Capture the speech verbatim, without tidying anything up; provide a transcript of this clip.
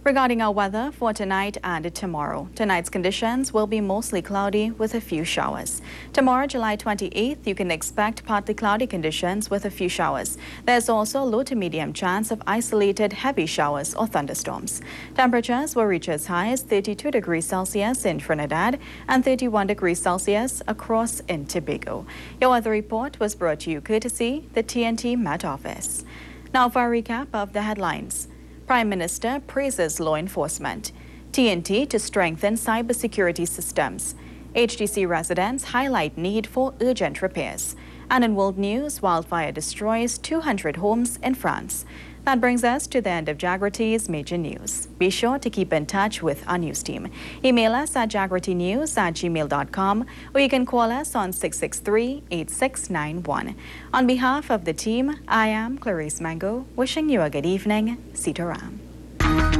Regarding our weather for tonight and tomorrow, tonight's conditions will be mostly cloudy with a few showers. Tomorrow, July twenty-eighth, you can expect partly cloudy conditions with a few showers. There's also a low to medium chance of isolated heavy showers or thunderstorms. Temperatures will reach as high as thirty-two degrees Celsius in Trinidad and thirty-one degrees Celsius across in Tobago. Your weather report was brought to you courtesy the T N T Met Office. Now for a recap of the headlines. Prime Minister praises law enforcement. T N T to strengthen cybersecurity systems. H D C residents highlight need for urgent repairs. And in world news, wildfire destroys two hundred homes in France. That brings us to the end of Jagriti's major news. Be sure to keep in touch with our news team. Email us at jagritinews at gmail dot com or you can call us on six six three, eight six nine one. On behalf of the team, I am Clarice Mango, wishing you a good evening. Sitaram.